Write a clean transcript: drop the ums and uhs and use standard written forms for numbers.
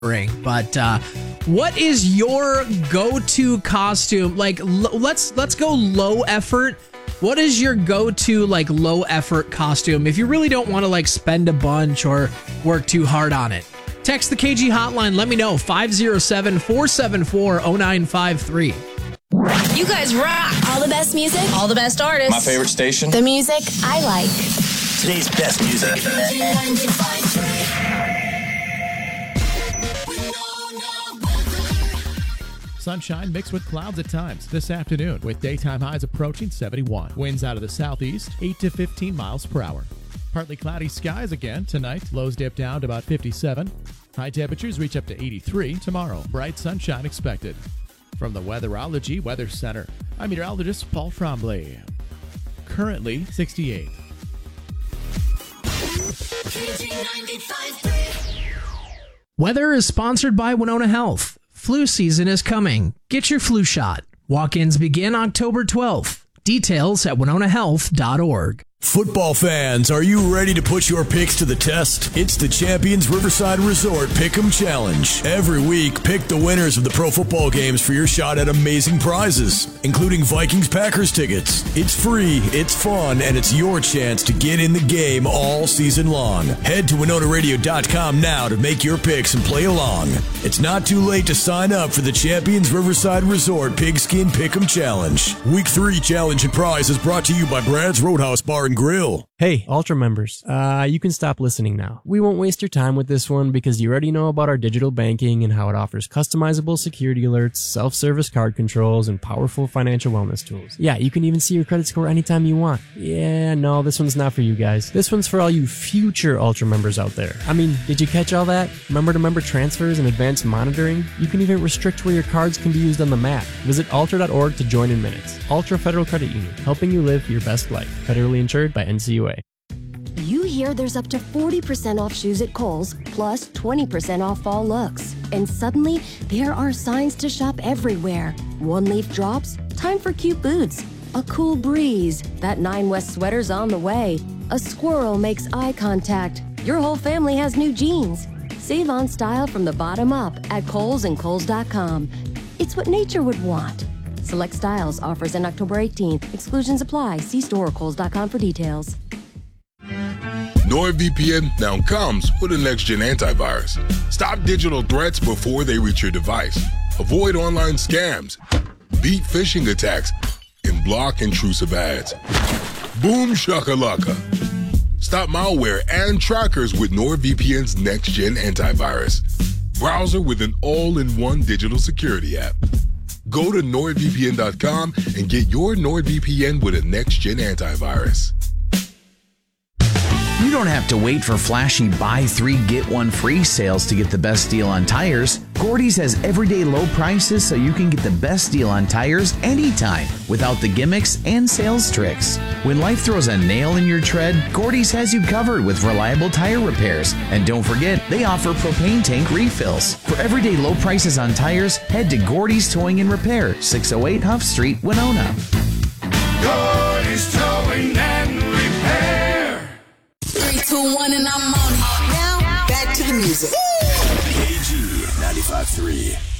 ring. But what is your go-to costume? Like, let's go low effort. What is your go-to like low effort costume if you really don't want to like spend a bunch or work too hard on it? Text the KG hotline. Let me know. 507-474-0953. You guys rock. All the best music. All the best artists. My favorite station. The music I like. Today's best music. Sunshine mixed with clouds at times this afternoon with daytime highs approaching 71. Winds out of the southeast, 8 to 15 miles per hour. Partly cloudy skies again tonight. Lows dip down to about 57. High temperatures reach up to 83 tomorrow. Bright sunshine expected. From the Weatherology Weather Center, I'm meteorologist Paul Tremblay. Currently 68. Weather is sponsored by Winona Health. Flu season is coming. Get your flu shot. Walk-ins begin October 12th. Details at winonahealth.org. Football fans, are you ready to put your picks to the test? It's the Champions Riverside Resort Pick'em Challenge. Every week, pick the winners of the pro football games for your shot at amazing prizes, including Vikings-Packers tickets. It's free, it's fun, and it's your chance to get in the game all season long. Head to WinonaRadio.com now to make your picks and play along. It's not too late to sign up for the Champions Riverside Resort Pigskin Pick'em Challenge. Week 3 challenge and prize is brought to you by Brad's Roadhouse Bar and Grill. Hey, Ultra members, you can stop listening now. We won't waste your time with this one because you already know about our digital banking and how it offers customizable security alerts, self-service card controls, and powerful financial wellness tools. Yeah, you can even see your credit score anytime you want. Yeah, no, this one's not for you guys. This one's for all you future Ultra members out there. I mean, did you catch all that? Member-to-member transfers and advanced monitoring? You can even restrict where your cards can be used on the map. Visit ultra.org to join in minutes. Ultra Federal Credit Union, helping you live your best life. Federally insured by NCUA. You hear there's up to 40% off shoes at Kohl's, plus 20% off fall looks. And suddenly, there are signs to shop everywhere. One leaf drops, time for cute boots. A cool breeze, that 9 West sweater's on the way. A squirrel makes eye contact. Your whole family has new jeans. Save on style from the bottom up at Kohl's and Kohl's.com. It's what nature would want. Select styles, offers in October 18th. Exclusions apply. See store or Kohl's.com for details. NordVPN now comes with a next-gen antivirus. Stop digital threats before they reach your device. Avoid online scams, beat phishing attacks, and block intrusive ads. Boom shakalaka. Stop malware and trackers with NordVPN's next-gen antivirus. Browser with an all-in-one digital security app. Go to NordVPN.com and get your NordVPN with a next-gen antivirus. You don't have to wait for flashy buy 3 get 1 free sales to get the best deal on tires. Gordy's has everyday low prices so you can get the best deal on tires anytime without the gimmicks and sales tricks. When life throws a nail in your tread, Gordy's has you covered with reliable tire repairs. And don't forget, they offer propane tank refills. For everyday low prices on tires, head to Gordy's Towing and Repair, 608 Huff Street, Winona. Gordy's Towing and Repair. 3, 2, 1, and I'm on it. Now, back to the music. KG 95.3.